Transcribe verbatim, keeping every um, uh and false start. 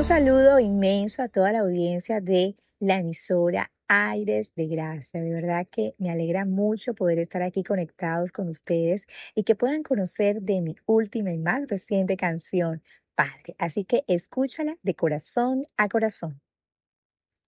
Un saludo inmenso a toda la audiencia de la emisora Aires de Gracia. De verdad que me alegra mucho poder estar aquí conectados con ustedes y que puedan conocer de mi última y más reciente canción, Padre. Así que escúchala de corazón a corazón.